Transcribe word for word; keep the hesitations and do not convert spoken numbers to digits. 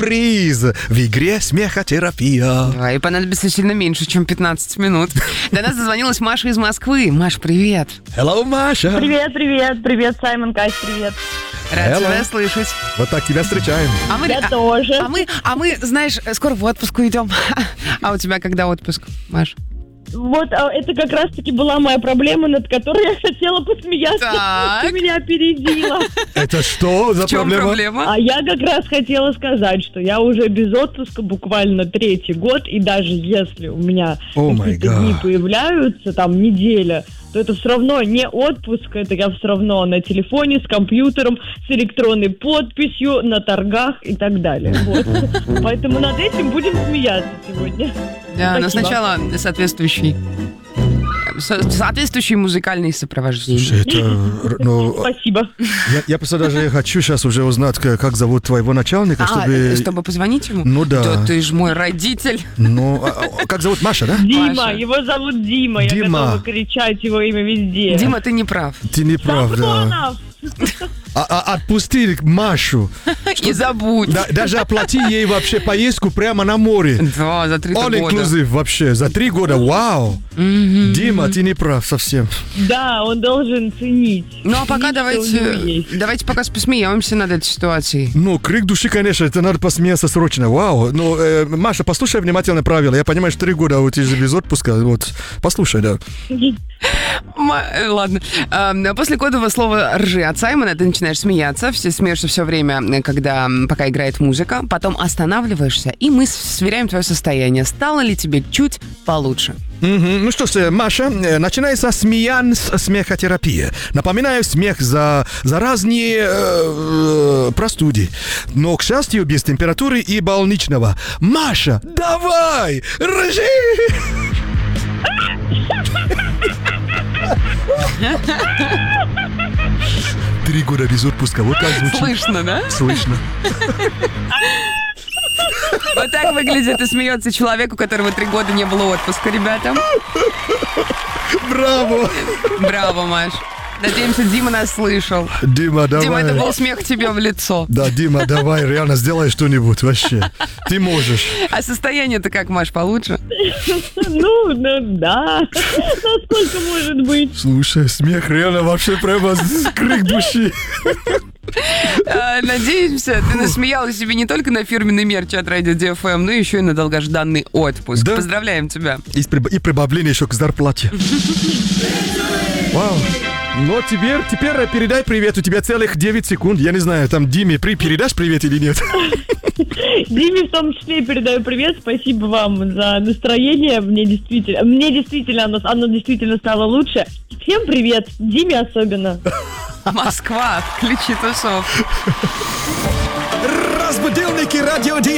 сюрприз в игре «Смехотерапия». Да, и понадобится сильно меньше, чем пятнадцать минут. До нас дозвонилась Маша из Москвы. Маш, привет. Hello, Маша. Привет, привет, привет, Саймон, Кать, привет. Рад Hello. тебя слышать. Вот так тебя встречаем. А мы, Я а, тоже. а мы, а мы, знаешь, скоро в отпуск уйдем. А у тебя когда отпуск, Маш? Вот а, это как раз-таки была моя проблема, над которой я хотела посмеяться. Так. Ты меня опередила. Это что за В чем проблема? проблема? А я как раз хотела сказать, что я уже без отпуска буквально третий год, и даже если у меня О май какие-то гад. дни появляются, там, неделя, то это все равно не отпуск, это я все равно на телефоне, с компьютером, с электронной подписью, на торгах и так далее. Вот. Поэтому над этим будем смеяться сегодня. Да, но Спасибо. сначала соответствующий, со- соответствующий музыкальный сопровождение. Слушай, это... Ну, Спасибо. я, я просто даже хочу сейчас уже узнать, как, как зовут твоего начальника, А, чтобы... чтобы позвонить ему? Ну да. Да ты ж мой родитель. Ну, а, а, как зовут Маша, да? Дима, Маша. его зовут Дима, Дима. я готова кричать его имя везде. Дима, ты не прав. Ты не прав, да. Сафонов! А, а, отпусти Машу. И забудь. Да, даже оплати ей вообще поездку прямо на море. Да, за три All года. inclusive вообще. За три года. Вау. Дима, ты не прав совсем. Да, он должен ценить. Ну а пока Ценить, что у него давайте, есть. давайте пока посмеемся над этой ситуацией. Ну, крик души, конечно, это надо посмеяться срочно. Вау. Ну, э, Маша, послушай внимательно правила. Я понимаю, что три года у тебя же без отпуска. Вот, послушай, да. Ма- э, Ладно. А, После кодового слова «ржи» от Саймона ты начинаешь смеяться, все смеешься все время, э, когда, м, пока играет музыка, потом останавливаешься, и мы сверяем твое состояние. Стало ли тебе чуть получше? Мгм. Ну что ж, э, Маша, э, начинается смеян с смехотерапия. Напоминаю, смех за, за разные э, э, простуды. Но, к счастью, без температуры и больничного. Маша, давай, ржи! Три года без отпуска. Вот так звучит. Слышно, да? Слышно. Вот так выглядит и смеется человек, у которого три года не было отпуска, ребята. Браво! Браво, Маш. Надеемся, Дима нас слышал. Дима, давай. Дима, это был смех тебе в лицо. Да, Дима, давай, реально сделай что-нибудь вообще. Ты можешь. А состояние-то как, Маш, получше? Ну, ну, да. Насколько может быть? Слушай, смех реально вообще прямо с- крик души. А, Надеемся, ты насмеяла себе не только на фирменный мерч от Радио Ди Эф Эм, но еще и на долгожданный отпуск. Да. Поздравляем тебя. И, с приб- и прибавление еще к зарплате. Вау. Но теперь, теперь передай привет. У тебя целых девять секунд. Я не знаю, там Диме при передашь привет или нет? Диме в том числе передаю привет. Спасибо вам за настроение. Мне действительно, мне действительно оно, оно действительно стало лучше. Всем привет. Диме особенно. Москва, ключи тусов. Разбудилники радио Ди